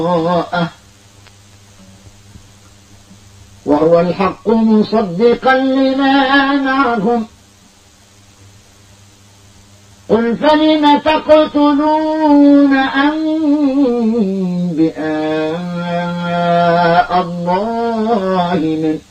وهو الحق مصدقا لما معهم قل فلم تقتلون أنبياء الله من